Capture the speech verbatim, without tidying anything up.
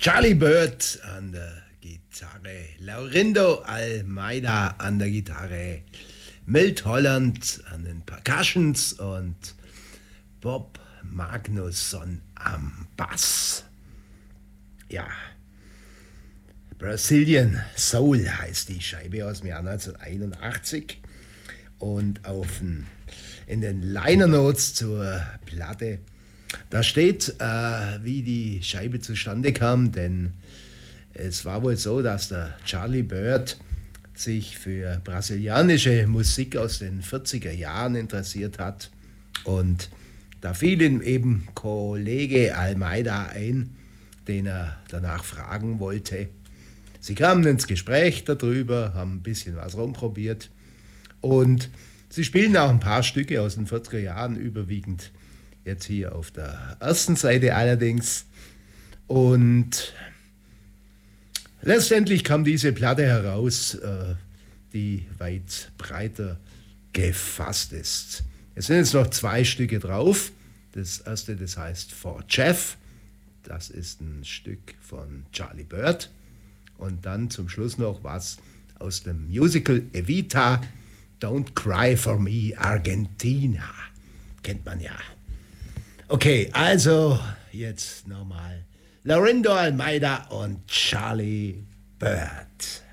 Charlie Byrd an der Gitarre, Laurindo Almeida an der Gitarre, Milt Holland an den Percussions und Bob Magnusson am Bass. Ja, Brazilian Soul heißt die Scheibe aus dem Jahr neunzehnhunderteinundachtzig und auf den, in den Liner Notes zur Platte, da steht, äh, wie die Scheibe zustande kam, denn es war wohl so, dass der Charlie Byrd sich für brasilianische Musik aus den vierziger Jahren interessiert hat und da fiel ihm eben Kollege Almeida ein, den er danach fragen wollte. Sie kamen ins Gespräch darüber, haben ein bisschen was rumprobiert und sie spielen auch ein paar Stücke aus den vierziger Jahren, überwiegend jetzt hier auf der ersten Seite allerdings. Und letztendlich kam diese Platte heraus, äh, die weit breiter gefasst ist. Es sind jetzt noch zwei Stücke drauf. Das erste, das heißt For Jeff. Das ist ein Stück von Charlie Byrd. Und dann zum Schluss noch was aus dem Musical Evita, Don't Cry for Me, Argentina. Kennt man ja. Okay, also jetzt nochmal Laurindo Almeida und Charlie Byrd.